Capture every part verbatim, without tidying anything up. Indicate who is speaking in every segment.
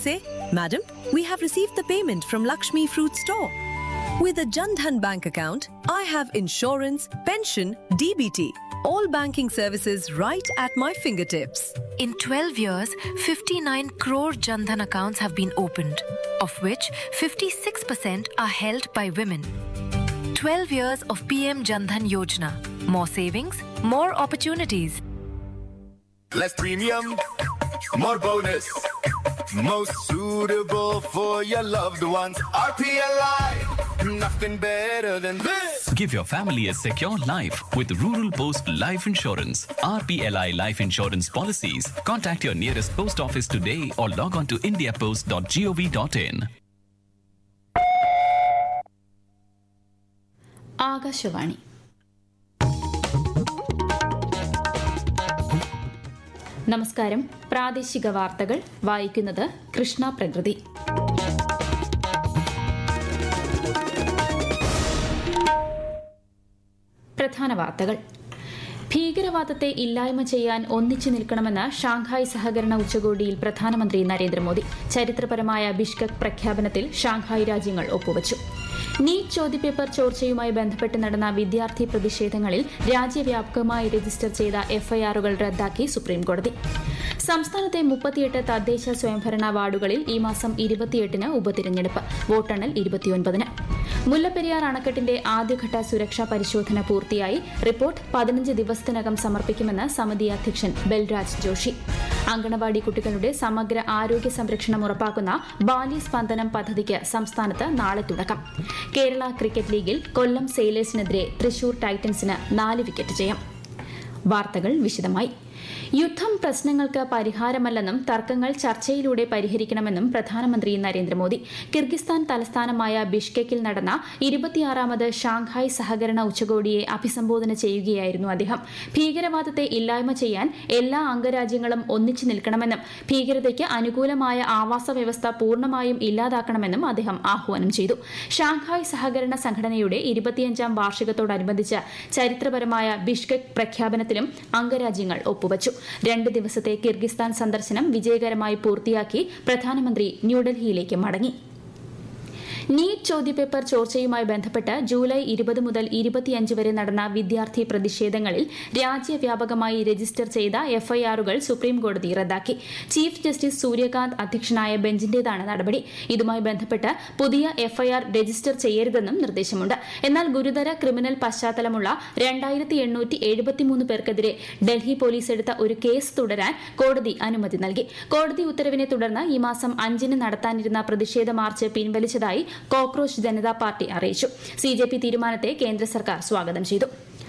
Speaker 1: say, Madam, we have received the payment from Lakshmi Fruit Store. With a Jan Dhan bank account, I have insurance, pension, D B T, all banking services right at my fingertips.
Speaker 2: In twelve years, fifty-nine crore Jan Dhan accounts have been opened, of which fifty-six percent are held by women. twelve years of P M Jan Dhan Yojana. More savings, more opportunities.
Speaker 3: Less premium, more bonus. Most suitable for your loved ones. R P L I, nothing better than this.
Speaker 4: Give your family a secure life with Rural Post Life Insurance. R P L I Life Insurance Policies. Contact your nearest post office today or log on to india post dot gov dot in.
Speaker 5: Akashvani. നമസ്കാരം. പ്രാദേശിക വാർത്തകൾ വായിക്കുന്നത് കൃഷ്ണ പ്രകൃതി. പ്രധാന വാർത്തകൾ. ഭീകരവാദത്തെ ഇല്ലായ്മ ചെയ്യാൻ ഒന്നിച്ചു നിൽക്കണമെന്ന് ഷാങ്ഹായ് സഹകരണ ഉച്ചകോടിയിൽ പ്രധാനമന്ത്രി നരേന്ദ്രമോദി. ചരിത്രപരമായ ബിഷ്കെക് പ്രഖ്യാപനത്തിൽ ഷാങ്ഹായ് രാജ്യങ്ങൾ ഒപ്പുവച്ചു. നീറ്റ് ചോദ്യപേപ്പർ ചോർച്ചയുമായി ബന്ധപ്പെട്ട് നടന്ന വിദ്യാർത്ഥി പ്രതിഷേധങ്ങളിൽ രാജ്യവ്യാപകമായി രജിസ്റ്റർ ചെയ്ത എഫ്ഐആറുകൾ റദ്ദാക്കി സുപ്രീംകോടതി. സംസ്ഥാനത്തെ മുപ്പത്തിയെട്ട് തദ്ദേശ സ്വയംഭരണ വാർഡുകളിൽ ഈ മാസം ഇരുപത്തിയെട്ടിന് ഉപതിരഞ്ഞെടുപ്പ്. വോട്ടെണ്ണൽ ഇരുപത്തിയൊൻപതിന്. മുല്ലപ്പെരിയാർ അണക്കെട്ടിന്റെ ആദ്യഘട്ട സുരക്ഷാ പരിശോധന പൂർത്തിയായി. റിപ്പോർട്ട് പതിനഞ്ച് ദിവസത്തിനകം സമർപ്പിക്കുമെന്ന് സമിതി അധ്യക്ഷൻ ബൽരാജ് ജോഷി. അങ്കണവാടി കുട്ടികളുടെ സമഗ്ര ആരോഗ്യ സംരക്ഷണം ഉറപ്പാക്കുന്ന ബാല്യസ്പന്ദനം പദ്ധതിക്ക് സംസ്ഥാനത്ത് നാളെ തുടക്കം. കേരള ക്രിക്കറ്റ് ലീഗിൽ കൊല്ലം സെയിലേഴ്സിനെതിരെ തൃശൂർ ടൈറ്റൻസിന് നാല് വിക്കറ്റ് ജയം. വാർത്തകൾ വിശദമായി. യുദ്ധം പ്രശ്നങ്ങൾക്ക് പരിഹാരമല്ലെന്നും തർക്കങ്ങൾ ചർച്ചയിലൂടെ പരിഹരിക്കണമെന്നും പ്രധാനമന്ത്രി നരേന്ദ്രമോദി. കിർഗിസ്ഥാൻ തലസ്ഥാനമായ ബിഷ്കെക്കിൽ നടന്ന ഇരുപത്തിയാറാമത് ഷാങ്ഹായ് സഹകരണ ഉച്ചകോടിയെ അഭിസംബോധന ചെയ്യുകയായിരുന്നു അദ്ദേഹം. ഭീകരവാദത്തെ ഇല്ലായ്മ ചെയ്യാൻ എല്ലാ അംഗരാജ്യങ്ങളും ഒന്നിച്ചു നിൽക്കണമെന്നും ഭീകരതയ്ക്ക് അനുകൂലമായ ആവാസ വ്യവസ്ഥ പൂർണ്ണമായും ഇല്ലാതാക്കണമെന്നും അദ്ദേഹം ആഹ്വാനം ചെയ്തു. ഷാങ്ഹായ് സഹകരണ സംഘടനയുടെ ഇരുപത്തിയഞ്ചാം വാർഷികത്തോടനുബന്ധിച്ച് ചരിത്രപരമായ ബിഷ്കെക് പ്രഖ്യാപനത്തിലും അംഗരാജ്യങ്ങൾ ഒപ്പുവച്ചു. രണ്ട് ദിവസത്തെ കിർഗിസ്ഥാൻ സന്ദർശനം വിജയകരമായി പൂർത്തിയാക്കി പ്രധാനമന്ത്രി ന്യൂഡൽഹിയിലേക്ക് മടങ്ങി. നീറ്റ് ചോദ്യപേപ്പർ ചോർച്ചയുമായി ബന്ധപ്പെട്ട് ജൂലൈ ഇരുപത് മുതൽ ഇരുപത്തിയഞ്ച് വരെ നടന്ന വിദ്യാർത്ഥി പ്രതിഷേധങ്ങളിൽ രാജ്യവ്യാപകമായി രജിസ്റ്റർ ചെയ്ത എഫ്ഐആറുകൾ സുപ്രീംകോടതി റദ്ദാക്കി. ചീഫ് ജസ്റ്റിസ് സൂര്യകാന്ത് അധ്യക്ഷനായ ബെഞ്ചിന്റേതാണ് നടപടി. ഇതുമായി ബന്ധപ്പെട്ട് പുതിയ എഫ്ഐആർ രജിസ്റ്റർ ചെയ്യരുതെന്നും നിർദ്ദേശമുണ്ട്. എന്നാൽ ഗുരുതര ക്രിമിനൽ പശ്ചാത്തലമുള്ള രണ്ടായിരത്തി എണ്ണൂറ്റി എഴുപത്തിമൂന്ന് പേർക്കെതിരെ ഡൽഹി പോലീസ് എടുത്ത ഒരു കേസ് തുടരാൻ കോടതി അനുമതി നൽകി. കോടതി ഉത്തരവിനെ തുടർന്ന് ഈ മാസം അഞ്ചിന് നടത്താനിരുന്ന പ്രതിഷേധ മാർച്ച് പിൻവലിച്ചതായി കോക്രോച്ച് ജനതാ പാർട്ടി അറിയിച്ചു. സി ജെ പി തീരുമാനത്തെ കേന്ദ്ര സർക്കാർ സ്വാഗതം ചെയ്തു.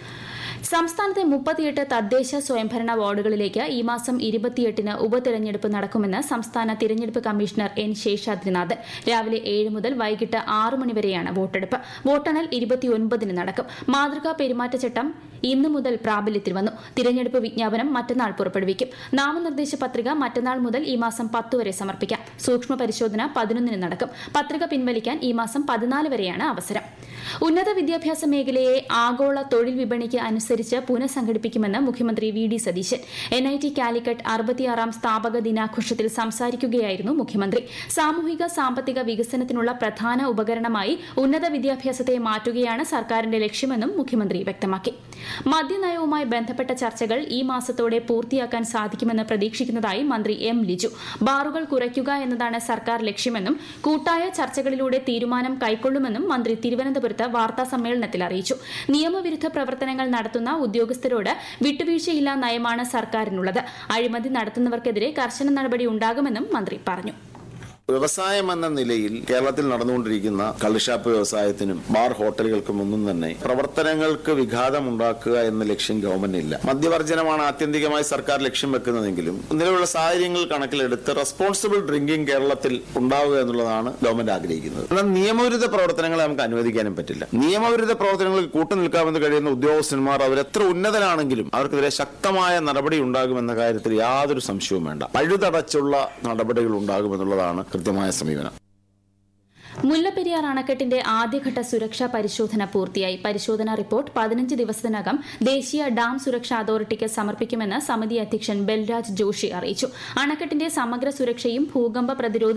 Speaker 5: സംസ്ഥാനത്തെ മുപ്പത്തിയെട്ട് തദ്ദേശ സ്വയംഭരണ വാർഡുകളിലേക്ക് ഈ മാസം ഇരുപത്തിയെട്ടിന് ഉപതെരഞ്ഞെടുപ്പ് നടക്കുമെന്ന് സംസ്ഥാന തിരഞ്ഞെടുപ്പ് കമ്മീഷണർ എൻ ശേഷാദ്രിനാഥൻ. രാവിലെ ഏഴ് മുതൽ വൈകിട്ട് ആറ് മണിവരെയാണ് വോട്ടെടുപ്പ്. വോട്ടെണ്ണൽ ഇരുപത്തിയൊൻപതിന് നടക്കും. മാതൃകാ പെരുമാറ്റച്ചട്ടം ഇന്ന് മുതൽ പ്രാബല്യത്തിൽ വന്നു. തിരഞ്ഞെടുപ്പ് വിജ്ഞാപനം മറ്റന്നാൾ പുറപ്പെടുവിക്കും. നാമനിർദ്ദേശ പത്രിക മറ്റന്നാൾ മുതൽ ഈ മാസം പത്ത് വരെ സമർപ്പിക്കാം. സൂക്ഷ്മ പരിശോധന പതിനൊന്നിന് നടക്കും. പത്രിക പിൻവലിക്കാൻ ഈ മാസം പതിനാല് വരെയാണ് അവസരം. ഉന്നത വിദ്യാഭ്യാസ മേഖലയെ ആഗോള തൊഴിൽ വിപണിക്ക് അനുസരിച്ച് പുനഃസംഘടിപ്പിക്കുമെന്ന് മുഖ്യമന്ത്രി V D Satheesan. N I T Calicut അറുപത്തിയാറാം സ്ഥാപക ദിനാഘോഷത്തിൽ സംസാരിക്കുകയായിരുന്നു മുഖ്യമന്ത്രി. സാമൂഹിക സാമ്പത്തിക വികസനത്തിനുള്ള പ്രധാന ഉപകരണമായി ഉന്നത വിദ്യാഭ്യാസത്തെ മാറ്റുകയാണ് സർക്കാരിന്റെ ലക്ഷ്യമെന്നും മുഖ്യമന്ത്രി വ്യക്തമാക്കി. മദ്യനയവുമായി ബന്ധപ്പെട്ട ചർച്ചകൾ ഈ മാസത്തോടെ പൂർത്തിയാക്കാൻ സാധിക്കുമെന്ന് പ്രതീക്ഷിക്കുന്നതായി മന്ത്രി എം ലിജു. ബാറുകൾ കുറയ്ക്കുക എന്നതാണ് സർക്കാർ ലക്ഷ്യമെന്നും കൂട്ടായ ചർച്ചകളിലൂടെ തീരുമാനം കൈക്കൊള്ളുമെന്നും മന്ത്രി തിരുവനന്തപുരത്ത് വാർത്താ സമ്മേളനത്തിൽ അറിയിച്ചു. നിയമവിരുദ്ധ പ്രവർത്തനങ്ങൾ നടത്തുന്ന ഉദ്യോഗസ്ഥരോട് വിട്ടുവീഴ്ചയില്ലാ നയമാണ് സർക്കാരിനുള്ളത്. അഴിമതി നടത്തുന്നവർക്കെതിരെ കർശന നടപടി ഉണ്ടാകുമെന്നും മന്ത്രി പറഞ്ഞു.
Speaker 6: വ്യവസായം എന്ന നിലയിൽ കേരളത്തിൽ നടന്നുകൊണ്ടിരിക്കുന്ന കള്ളുഷാപ്പ് വ്യവസായത്തിനും ബാർ ഹോട്ടലുകൾക്കും ഒന്നും തന്നെ പ്രവർത്തനങ്ങൾക്ക് വിഘാതമുണ്ടാക്കുക എന്ന ലക്ഷ്യം ഗവൺമെന്റിനില്ല. മദ്യവർജനമാണ് ആത്യന്തികമായി സർക്കാർ ലക്ഷ്യം വെക്കുന്നതെങ്കിലും നിലവിലുള്ള സാഹചര്യങ്ങൾ കണക്കിലെടുത്ത് റെസ്പോൺസിബിൾ ഡ്രിങ്കിംഗ് കേരളത്തിൽ ഉണ്ടാവുക എന്നുള്ളതാണ് ഗവൺമെന്റ് ആഗ്രഹിക്കുന്നത്. എന്നാൽ നിയമവിരുദ്ധ പ്രവർത്തനങ്ങളെ നമുക്ക് അനുവദിക്കാനും പറ്റില്ല. നിയമവിരുദ്ധ പ്രവർത്തനങ്ങളിൽ കൂട്ടുനിൽക്കാമെന്ന് കഴിയുന്ന ഉദ്യോഗസ്ഥന്മാർ അവരെത്ര ഉന്നതരാണെങ്കിലും അവർക്കെതിരെ ശക്തമായ നടപടി ഉണ്ടാകുമെന്ന കാര്യത്തിൽ യാതൊരു സംശയവും വേണ്ട. പഴുതടച്ചുള്ള നടപടികൾ ഉണ്ടാകുമെന്നുള്ളതാണ് കൃത്യമായ സമീപനം.
Speaker 5: മുല്ലപ്പെരിയാർ അണക്കെട്ടിന്റെ ആദ്യഘട്ട സുരക്ഷാ പരിശോധന പൂർത്തിയായി. പരിശോധനാ റിപ്പോർട്ട് പതിനഞ്ച് ദിവസത്തിനകം ദേശീയ ഡാം സുരക്ഷാ അതോറിറ്റിക്ക് സമർപ്പിക്കുമെന്ന് സമിതി അധ്യക്ഷൻ ബൽരാജ് ജോഷി അറിയിച്ചു. അണക്കെട്ടിന്റെ സമഗ്ര സുരക്ഷയും ഭൂകമ്പ പ്രതിരോധ